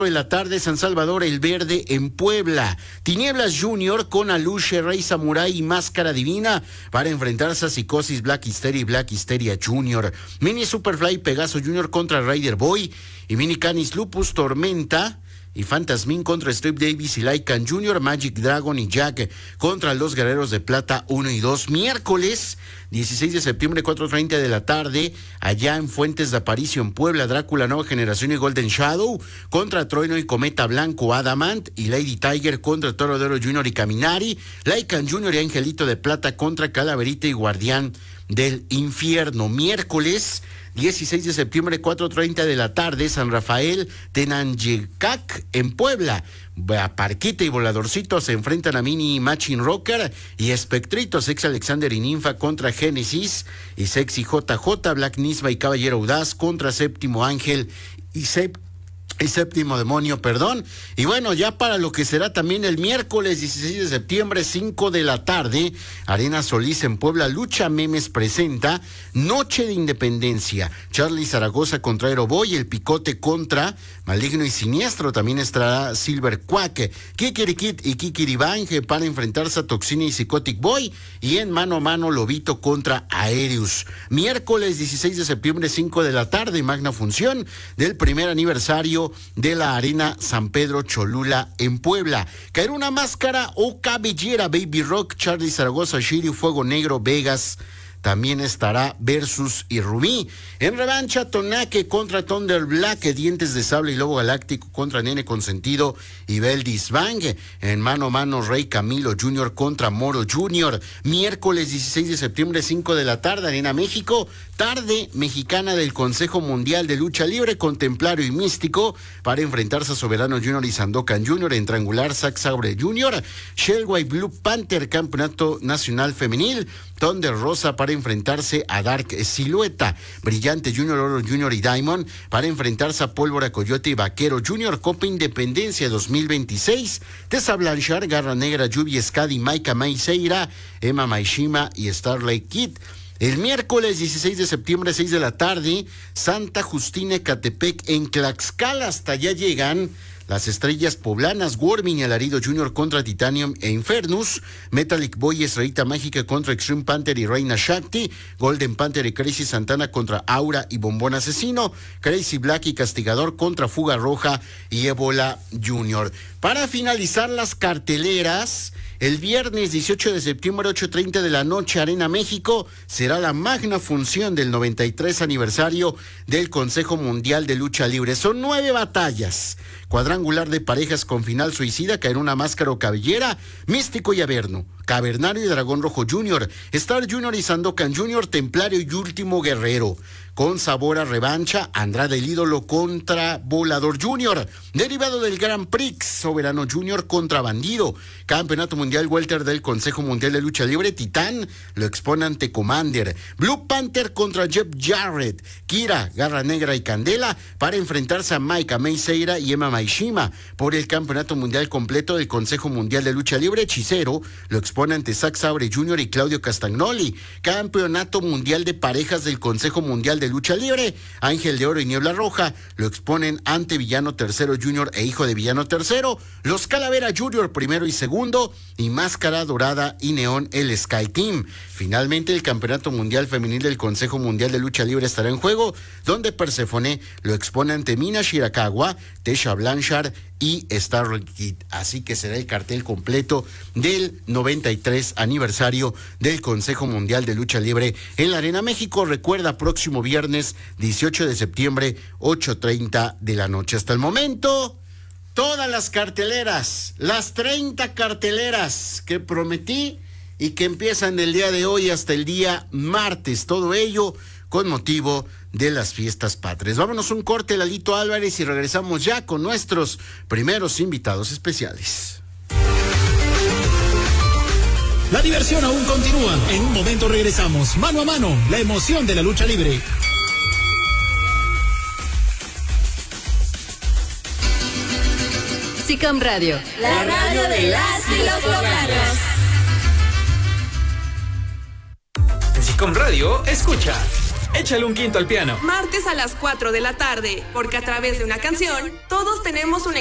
de la tarde, San Salvador El Verde en Puebla. Tinieblas Junior con Aluche, Rey Samurai y Máscara Divina para enfrentarse a Psicosis, Black Hysteria y Black Hysteria Junior. Mini Superfly Pegaso Junior contra Rider Boy y Mini Canis Lupus Tormenta y Fantasmin contra Strip Davis y Lycan Jr., Magic Dragon y Jack contra los Guerreros de Plata 1 y 2. Miércoles 16 de septiembre, 4:30 de la tarde, allá en Fuentes de Aparicio, en Puebla, Drácula Nueva Generación y Golden Shadow contra Trueno y Cometa Blanco Adamant y Lady Tiger contra Toro de Oro Jr. y Caminari, Lycan Jr. y Angelito de Plata contra Calaverita y Guardián del Infierno. Miércoles 16 de septiembre, 4:30 de la tarde, San Rafael Tenanyecac en Puebla. Parquita y Voladorcito se enfrentan a Mini Machine Rocker y Espectrito, Sex Alexander y Ninfa contra Génesis y Sexy JJ, Black Nisba y Caballero Audaz contra Séptimo Ángel y Séptimo Demonio, perdón. Y bueno, ya para lo que será también el miércoles 16 de septiembre, 5 de la tarde, Arena Solís en Puebla, Lucha Memes presenta Noche de Independencia. Charlie Zaragoza contra Aeroboy, El Picote contra Maligno y Siniestro. También estará Silver Quack, Kikirikit y Kikiribang para enfrentarse a Toxina y Psychotic Boy. Y en mano a mano, Lobito contra Aereus. Miércoles 16 de septiembre, 5 de la tarde, magna función del primer aniversario de la Arena San Pedro Cholula en Puebla. Caer una máscara o cabellera, Baby Rock, Charlie Zaragoza, Shiryu, Fuego Negro, Vegas. También estará Versus y Rubí. En revancha, Tonaque contra Thunder Black, Dientes de Sable y Lobo Galáctico contra Nene Consentido y Beldis Bang. En mano a mano, Rey Camilo Jr. contra Moro Jr. Miércoles 16 de septiembre, 5 de la tarde, Arena México. Tarde mexicana del Consejo Mundial de Lucha Libre, Contemplario y Místico para enfrentarse a Soberano Jr. y Sandokan Jr. En triangular, Zack Sabre Jr. Shellway Blue Panther, Campeonato Nacional Femenil. Thunder Rosa para enfrentarse a Dark Silueta. Brillante Junior, Oro Junior y Diamond para enfrentarse a Pólvora Coyote y Vaquero Junior. Copa Independencia 2026. Tessa Blanchard, Garra Negra, Lluvia Scadi, Maika Maiseira, Emma Maishima y Starlight Kid. El miércoles 16 de septiembre, 6 de la tarde, Santa Justina Ecatepec en Tlaxcala. Hasta allá llegan las estrellas poblanas, Warming y Alarido Jr. contra Titanium e Infernus, Metallic Boy y Estrellita Mágica contra Extreme Panther y Reina Shakti, Golden Panther y Crazy Santana contra Aura y Bombón Asesino, Crazy Black y Castigador contra Fuga Roja y Ébola Jr. Para finalizar las carteleras, el viernes 18 de septiembre, 8:30 de la noche, Arena México, será la magna función del 93 aniversario del Consejo Mundial de Lucha Libre. Son 9 batallas. Cuadrangular de parejas con final suicida, caer una máscara o cabellera, Místico y Averno, Cavernario y Dragón Rojo Jr., Star Jr. y Sandokan Jr., Templario y Último Guerrero. Con sabor a revancha, Andrade el Ídolo contra Volador Jr., derivado del Grand Prix, Soberano Jr. contra Bandido, Campeonato Mundial Welter del Consejo Mundial de Lucha Libre, Titán lo expone ante Commander, Blue Panther contra Jeff Jarrett, Kira, Garra Negra y Candela para enfrentarse a Maika Meiseira y Emma Maishima por el Campeonato Mundial completo del Consejo Mundial de Lucha Libre. Hechicero lo expone ante Zack Sabre Jr. y Claudio Castagnoli. Campeonato Mundial de Parejas del Consejo Mundial de Lucha Libre, Ángel de Oro y Niebla Roja lo exponen ante Villano Tercero Jr. e Hijo de Villano Tercero, los Calavera Jr. primero y segundo, y Máscara Dorada y Neón el Sky Team. Finalmente, el Campeonato Mundial Femenil del Consejo Mundial de Lucha Libre estará en juego, donde Persefone lo expone ante Mina Shirakawa, Tessa Blanchard y Starlight Kid. Así que será el cartel completo del 93 aniversario del Consejo Mundial de Lucha Libre en la Arena México. Recuerda, próximo viernes 18 de septiembre, 8:30 de la noche. Hasta el momento, todas las carteleras, las 30 carteleras que prometí y que empiezan del día de hoy hasta el día martes. Todo ello con motivo de las fiestas patrias. Vámonos un corte, Lalito Álvarez, y regresamos ya con nuestros primeros invitados especiales. La diversión aún continúa. En un momento regresamos. Mano a mano, la emoción de la lucha libre. SICAM Radio, la radio de las y los locales. En SICAM Radio, escucha échale un quinto al piano. Martes a las 4 de la tarde, porque a través de una canción, todos tenemos una